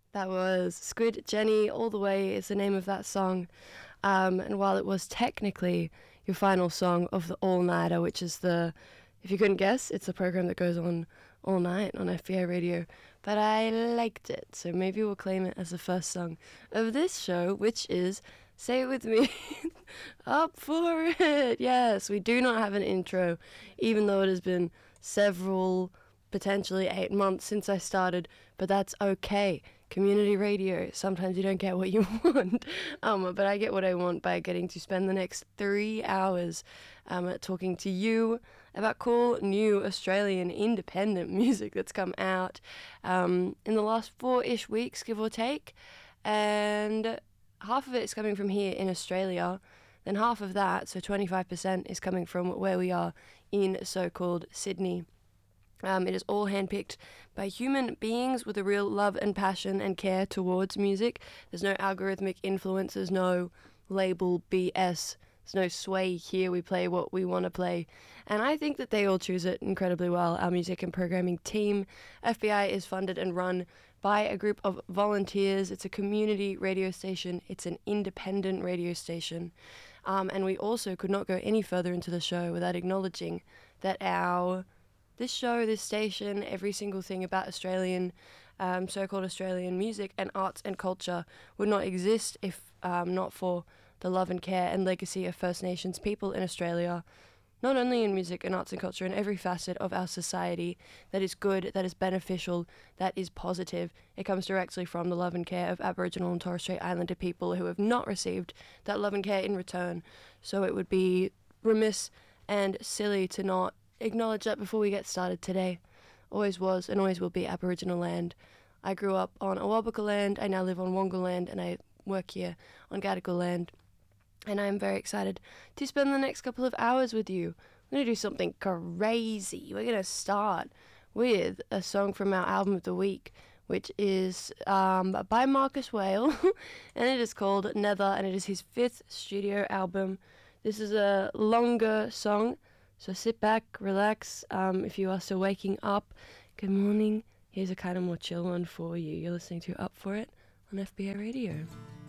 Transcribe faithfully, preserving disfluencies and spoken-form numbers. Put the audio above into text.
That was Squid Jenny All the Way is the name of that song. Um, and while it was technically your final song of the All Nighter, which is the, if you couldn't guess, it's the program that goes on all night on F B I Radio. But I liked it, so maybe we'll claim it as the first song of this show, which is, say it with me, Up for It. Yes, we do not have an intro, even though it has been several, potentially eight months since I started, but that's okay. Community radio, sometimes you don't get what you want, um, but I get what I want by getting to spend the next three hours um, talking to you about cool new Australian independent music that's come out um, in the last four-ish weeks, give or take, and half of it is coming from here in Australia, then half of that, so twenty-five percent, is coming from where we are in so-called Sydney. Um, it is all handpicked by human beings with a real love and passion and care towards music. There's no algorithmic influence, there's no label B S, there's no sway here, we play what we want to play. And I think that they all choose it incredibly well. Our music and programming team, F B I, is funded and run by a group of volunteers. It's a community radio station, it's an independent radio station. Um, and we also could not go any further into the show without acknowledging that our this show, this station, every single thing about Australian, um, so-called Australian music and arts and culture would not exist if um, not for the love and care and legacy of First Nations people in Australia, not only in music and arts and culture, in every facet of our society that is good, that is beneficial, that is positive. It comes directly from the love and care of Aboriginal and Torres Strait Islander people who have not received that love and care in return. So it would be remiss and silly to not acknowledge that before we get started today. Always was and always will be Aboriginal land. I grew up on Awabaka land, I now live on Wongal land, and I work here on Gadigal land. And I'm very excited to spend the next couple of hours with you. We're going to do something crazy. We're going to start with a song from our album of the week, which is um, by Marcus Whale, and it is called Nether, and it is his fifth studio album. This is a longer song, so sit back, relax. Um, if you are still waking up, good morning. Here's a kind of more chill one for you. You're listening to Up For It on F B I Radio.